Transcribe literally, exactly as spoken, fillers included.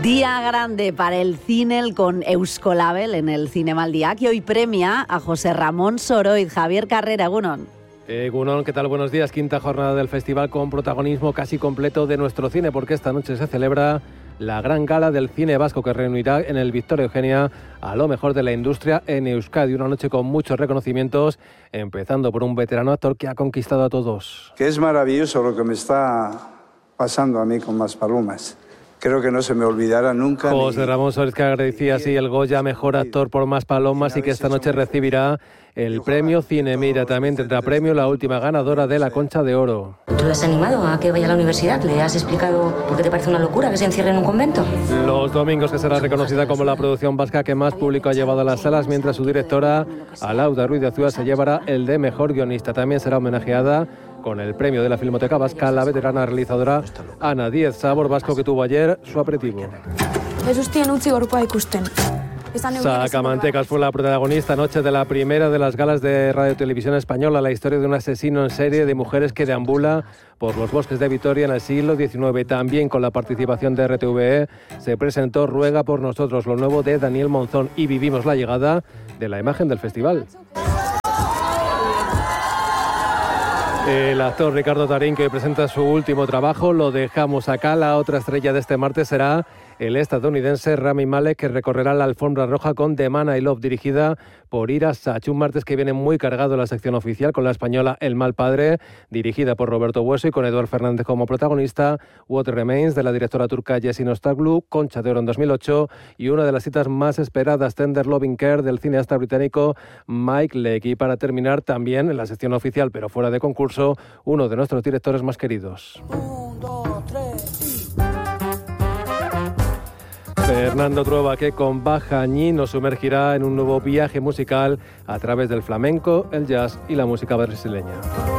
Día grande para el cine con Euskolabel en el Zinemaldia, que hoy premia a José Ramón Soroid. Javier Carrera, Egunon. Egunon, ¿qué tal? Buenos días. Quinta jornada del festival con protagonismo casi completo de nuestro cine, porque esta noche se celebra la gran gala del cine vasco que reunirá en el Victoria Eugenia a lo mejor de la industria en Euskadi. Una noche con muchos reconocimientos, empezando por un veterano actor que ha conquistado a todos. Que es maravilloso lo que me está pasando a mí con Maspalomas. Creo que no se me olvidará nunca. José ni... Ramón Soroid, que agradecía así el Goya Mejor Actor por Maspalomas y que esta noche recibirá el premio Cinemira. También tendrá premio la última ganadora de la Concha de Oro. ¿Tú le has animado a que vaya a la universidad? ¿Le has explicado por qué te parece una locura que se encierre en un convento? Los domingos, que será reconocida como la producción vasca que más público ha llevado a las salas, mientras su directora, Alauda Ruiz de Azúa, se llevará el de Mejor Guionista. También será homenajeada con el premio de la Filmoteca Vasca la veterana realizadora Ana Díez, sabor vasco que tuvo ayer su aperitivo. Sacamantecas fue la protagonista anoche de la primera de las galas de Radio Televisión Española, la historia de un asesino en serie de mujeres que deambula por los bosques de Vitoria en el siglo diecinueve. También con la participación de R T V E se presentó Ruega por nosotros, lo nuevo de Daniel Monzón, y vivimos la llegada de la imagen del festival. El actor Ricardo Darín, que presenta su último trabajo, Lo dejamos acá. La otra estrella de este martes será el estadounidense Rami Malek, que recorrerá la alfombra roja con The Man I Love, dirigida por Ira Sach. Un martes que viene muy cargado en la sección oficial con la española El mal padre, dirigida por Roberto Bueso y con Eduard Fernández como protagonista, What Remains, de la directora turca Jessin Ostaglu, Concha de Oro en dos mil ocho, y una de las citas más esperadas, Tender Loving Care, del cineasta británico Mike Leigh. Y para terminar, también en la sección oficial, pero fuera de concurso, uno de nuestros directores más queridos. Un, dos, tres, y... Fernando Trueba, que con Baja Ñi nos sumergirá en un nuevo viaje musical a través del flamenco, el jazz y la música brasileña.